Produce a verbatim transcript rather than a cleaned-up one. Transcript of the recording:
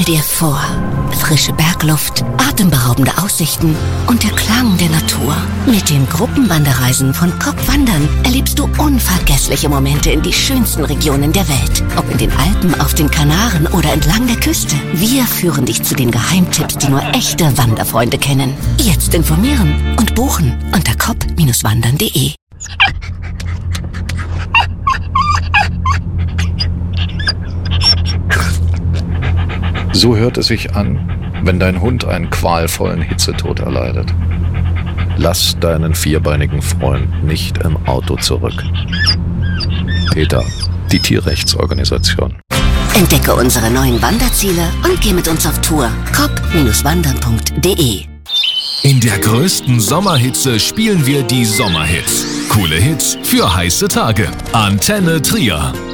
dir vor. Frische Bergluft, atemberaubende Aussichten und der Klang der Natur. Mit den Gruppenwanderreisen von K O P Wandern erlebst du unvergessliche Momente in die schönsten Regionen der Welt. Ob in den Alpen, auf den Kanaren oder entlang der Küste. Wir führen dich zu den Geheimtipps, die nur echte Wanderfreunde kennen. Jetzt informieren und buchen unter kop wandern punkt de. So hört es sich an, wenn dein Hund einen qualvollen Hitzetod erleidet. Lass deinen vierbeinigen Freund nicht im Auto zurück. PETA, die Tierrechtsorganisation. Entdecke unsere neuen Wanderziele und geh mit uns auf Tour. kop wandern punkt de. In der größten Sommerhitze spielen wir die Sommerhits. Coole Hits für heiße Tage. Antenne Trier.